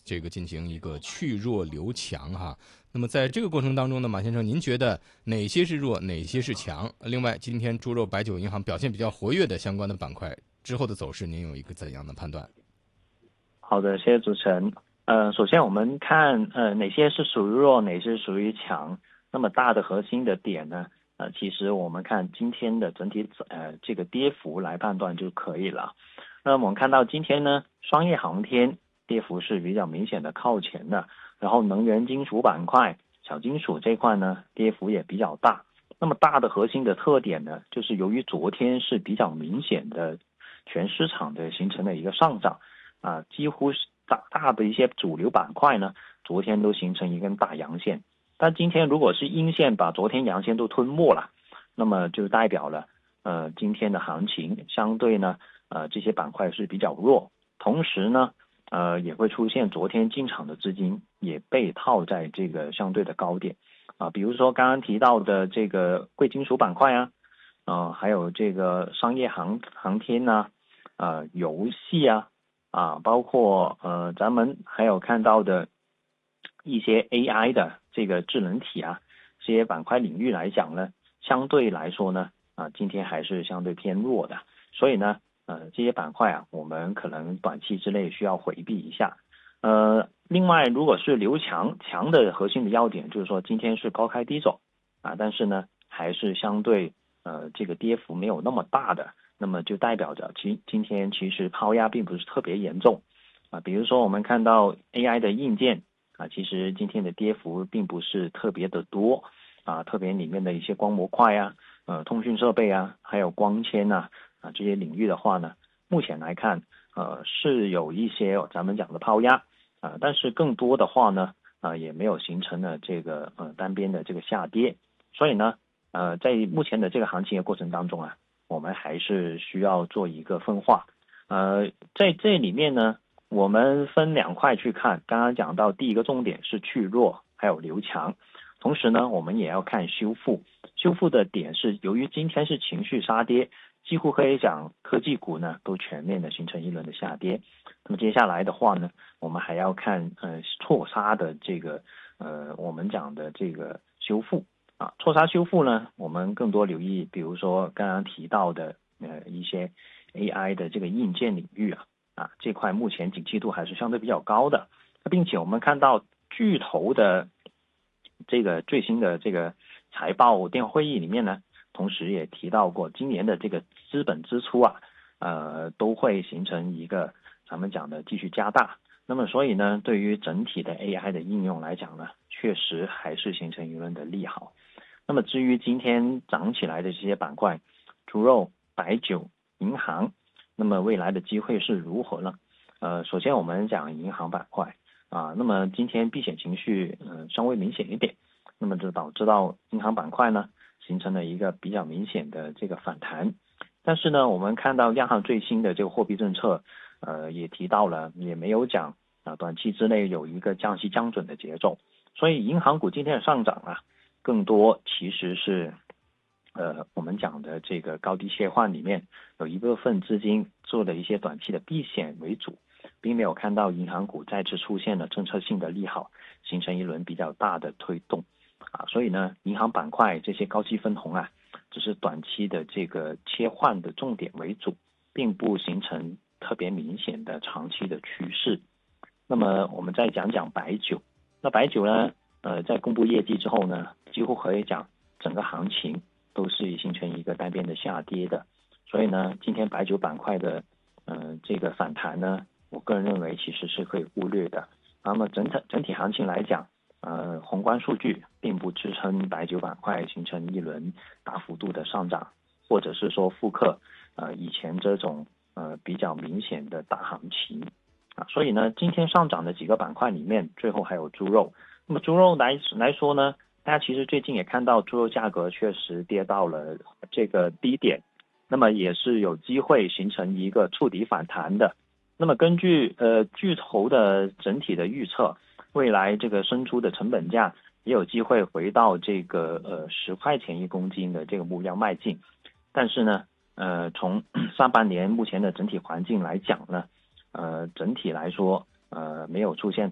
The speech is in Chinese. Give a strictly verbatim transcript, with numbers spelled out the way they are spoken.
这个进行一个去弱留强哈。那么在这个过程当中呢，马先生，您觉得哪些是弱，哪些是强？另外，今天猪肉白酒银行表现比较活跃的相关的板块之后的走势，您有一个怎样的判断？ 好的，谢谢主持人。呃，首先我们看呃哪些是属于弱，哪些是属于强。那么大的核心的点呢，呃，其实我们看今天的整体呃这个跌幅来判断就可以了。那么我们看到今天呢，商业航天跌幅是比较明显的靠前的，然后能源金属板块、小金属这块呢，跌幅也比较大。那么大的核心的特点呢，就是由于昨天是比较明显的全市场的形成了一个上涨。啊，几乎是大大的一些主流板块呢，昨天都形成一根大阳线。但今天如果是阴线把昨天阳线都吞没了，那么就代表了呃今天的行情相对呢呃这些板块是比较弱，同时呢呃也会出现昨天进场的资金也被套在这个相对的高点啊，比如说刚刚提到的这个贵金属板块啊，呃还有这个商业航航天呐、啊，呃游戏啊。啊，包括呃，咱们还有看到的一些 A I 的这个智能体啊，这些板块领域来讲呢，相对来说呢，啊，今天还是相对偏弱的，所以呢，呃，这些板块啊，我们可能短期之内需要回避一下。呃，另外，如果是留强强的核心的要点，就是说今天是高开低走啊，但是呢，还是相对呃这个跌幅没有那么大的。那么就代表着今今天其实抛压并不是特别严重啊，比如说我们看到 A I 的硬件啊，其实今天的跌幅并不是特别的多啊，特别里面的一些光模块啊、呃通讯设备啊，还有光纤呐啊这些领域的话呢，目前来看呃是有一些咱们讲的抛压啊，但是更多的话呢啊也没有形成了这个呃单边的这个下跌，所以呢呃在目前的这个行情的过程当中啊。我们还是需要做一个分化。呃，在这里面呢，我们分两块去看。刚刚讲到第一个重点是去弱，还有留强。同时呢，我们也要看修复。修复的点是由于今天是情绪杀跌，几乎可以讲科技股呢都全面的形成一轮的下跌。那么接下来的话呢，我们还要看呃错杀的这个呃我们讲的这个修复。啊，错杀修复呢，我们更多留意，比如说刚刚提到的呃一些 A I 的这个硬件领域啊，啊这块目前景气度还是相对比较高的，并且我们看到巨头的这个最新的这个财报电话会议里面呢，同时也提到过今年的这个资本支出啊，呃都会形成一个咱们讲的继续加大。那么所以呢，对于整体的 A I 的应用来讲呢，确实还是形成一轮的利好。那么至于今天涨起来的这些板块，猪肉、白酒、银行，那么未来的机会是如何呢？呃，首先我们讲银行板块啊，那么今天避险情绪呃稍微明显一点，那么就导致到银行板块呢形成了一个比较明显的这个反弹。但是呢，我们看到央行最新的这个货币政策，呃，也提到了，也没有讲啊短期之内有一个降息降准的节奏，所以银行股今天的上涨啊。更多其实是，呃，我们讲的这个高低切换里面有一部分资金做的一些短期的避险为主，并没有看到银行股再次出现了政策性的利好，形成一轮比较大的推动，啊，所以呢，银行板块这些高息分红啊，只是短期的这个切换的重点为主，并不形成特别明显的长期的趋势。那么我们再讲讲白酒，那白酒呢？呃，在公布业绩之后呢，几乎可以讲整个行情都是形成一个单边的下跌的，所以呢，今天白酒板块的呃这个反弹呢，我个人认为其实是可以忽略的。那么整体整体行情来讲，呃，宏观数据并不支撑白酒板块形成一轮大幅度的上涨，或者是说复刻呃以前这种呃比较明显的大行情啊，所以呢，今天上涨的几个板块里面，最后还有猪肉。那么猪肉来来说呢，大家其实最近也看到猪肉价格确实跌到了这个低点，那么也是有机会形成一个触底反弹的。那么根据呃巨头的整体的预测，未来这个生猪的成本价也有机会回到这个呃十块钱一公斤的这个目标迈进。但是呢，呃从上半年目前的整体环境来讲呢，呃整体来说呃没有出现